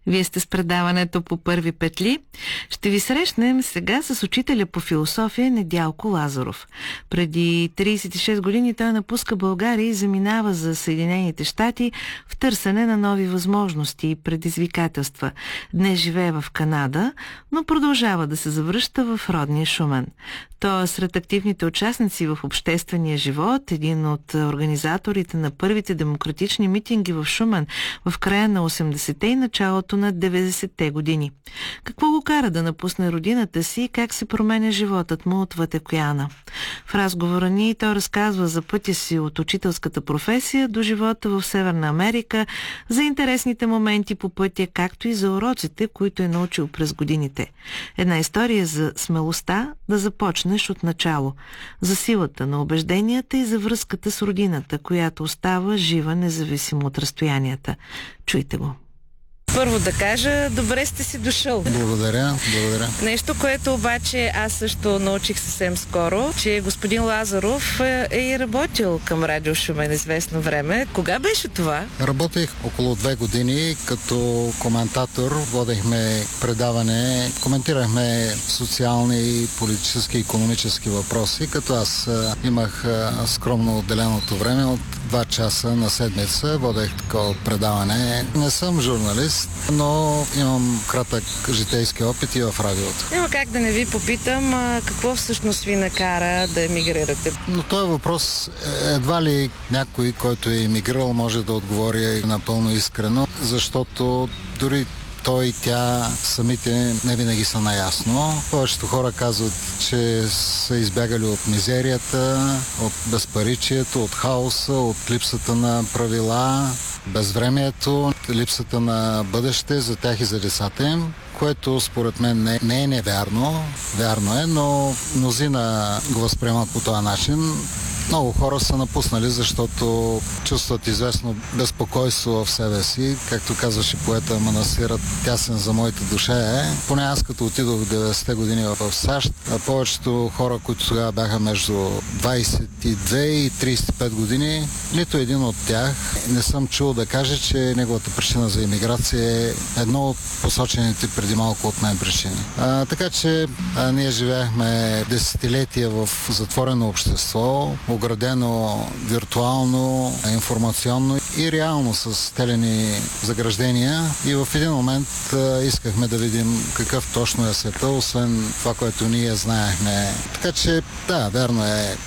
Вие сте с предаването по първи петли. Ще ви срещнем сега с учителя по философия Недялко Лазаров. Преди 36 години той напуска България и заминава за Съединените щати в търсене на нови възможности и предизвикателства. Днес живее в Канада, но продължава да се завръща в родния Шумен. Той е сред активните участници в обществения живот, един от организаторите на първите демократични митинги в Шумен в края на 80-те и началото на 90-те години. Какво го кара да напусне родината си и как се променя животът му отвъд океана? В разговора ни той разказва за пътя си от учителската професия до живота в Северна Америка, за интересните моменти по пътя, както и за уроците, които е научил през годините. Една история за смелостта да започнеш от начало, за силата на убежденията и за връзката с родината, която остава жива независимо от разстоянията. Чуйте го. Първо да кажа, добре сте си дошъл. Благодаря. Нещо, което обаче аз също научих съвсем скоро, че господин Лазаров е и работил към Радио Шумен известно време. Кога беше това? Работех около 2 години като коментатор. Водехме предаване, коментирахме социални, политически и икономически въпроси, като аз имах скромно отделеното време от 2 часа на седмица. Водех такова предаване. Не съм журналист, но имам кратък житейски опит и в радиото. Няма как да не ви попитам какво всъщност ви накара да емигрирате. Но този въпрос едва ли някой, който е емигрирал, може да отговори напълно искрено, защото дори той и тя самите не винаги са наясно. Повечето хора казват, че са избягали от мизерията, от безпаричието, от хаоса, от липсата на правила, безвремието, липсата на бъдеще за тях и за децата им, което според мен не е невярно. Вярно е, но мнозина го възприемат по този начин. Много хора са напуснали, защото чувстват известно безпокойство в себе си. Както казваше поета Манасирът, тясен за моята душа е. Поне аз като отидох в 90-те години в САЩ, повечето хора, които тогава бяха между 22 и 35 години, нито един от тях не съм чул да каже, че неговата причина за имиграция е едно от посочените преди малко от мен причини. Така че ние живеехме десетилетия в затворено общество, оградено виртуално, информационно и реално с телени заграждения. И в един момент искахме да видим какъв точно е света, освен това, което ние знаехме. Така че, да, верно е.